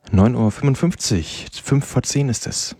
9:55 Uhr, 5 vor 10 ist es.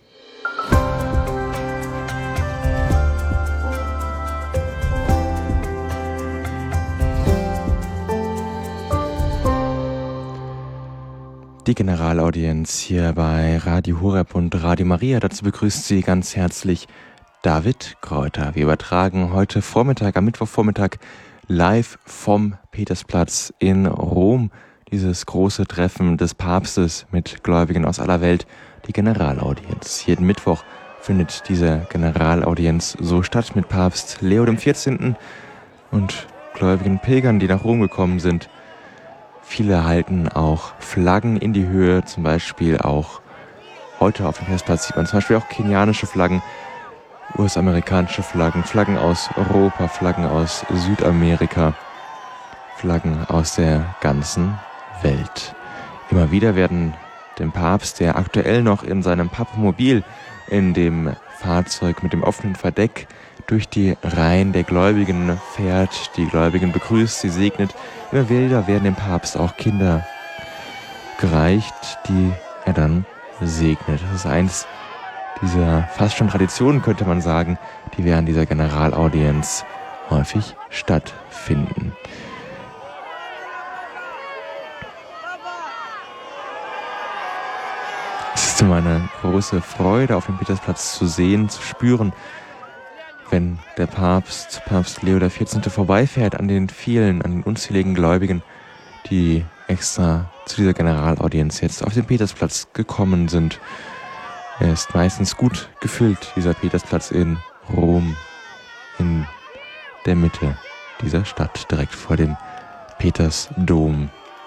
Die Generalaudienz hier bei Radio Horeb und Radio Maria. Dazu begrüßt Sie ganz herzlich David Kräuter. Wir übertragen heute Vormittag, am Mittwochvormittag, live vom Petersplatz in Rom. Dieses große Treffen des Papstes mit Gläubigen aus aller Welt, die Generalaudienz. Jeden Mittwoch findet diese Generalaudienz so statt mit Papst Leo XIV. Und gläubigen Pilgern, die nach Rom gekommen sind. Viele halten auch Flaggen in die Höhe, zum Beispiel auch heute auf dem Petersplatz sieht man zum Beispiel auch kenianische Flaggen, US-amerikanische Flaggen, Flaggen aus Europa, Flaggen aus Südamerika, Flaggen aus der ganzen Welt. Immer wieder werden dem Papst, der aktuell noch in seinem Papamobil in dem Fahrzeug mit dem offenen Verdeck durch die Reihen der Gläubigen fährt, die Gläubigen begrüßt, sie segnet. Immer wieder werden dem Papst auch Kinder gereicht, die er dann segnet. Das ist eins dieser fast schon Traditionen, könnte man sagen, die während dieser Generalaudienz häufig stattfinden. Es ist immer eine große Freude, auf dem Petersplatz zu sehen, zu spüren, wenn der Papst Leo XIV. Vorbeifährt an den unzähligen Gläubigen, die extra zu dieser Generalaudienz jetzt auf den Petersplatz gekommen sind. Er ist meistens gut gefüllt, dieser Petersplatz in Rom, in der Mitte dieser Stadt, direkt vor dem Petersdom.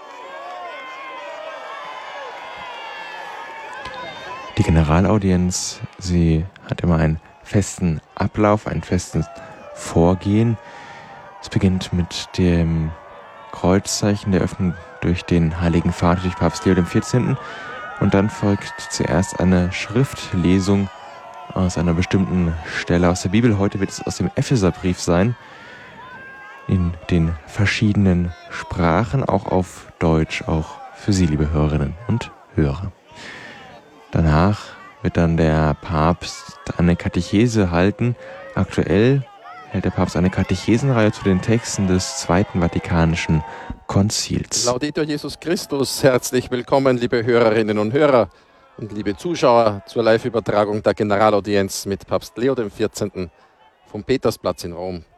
Die Generalaudienz, sie hat immer einen festen Ablauf, ein festes Vorgehen. Es beginnt mit dem Kreuzzeichen der Öffnung durch den Heiligen Vater, durch Papst Leo XIV. Und dann folgt zuerst eine Schriftlesung aus einer bestimmten Stelle aus der Bibel. Heute wird es aus dem Epheserbrief sein, in den verschiedenen Sprachen, auch auf Deutsch, auch für Sie, liebe Hörerinnen und Hörer. Danach wird dann der Papst eine Katechese halten. Aktuell hält der Papst eine Katechesenreihe zu den Texten des Zweiten Vatikanischen Konzils. Laudetur Jesus Christus, herzlich willkommen, liebe Hörerinnen und Hörer und liebe Zuschauer zur Live-Übertragung der Generalaudienz mit Papst Leo XIV. Vom Petersplatz in Rom.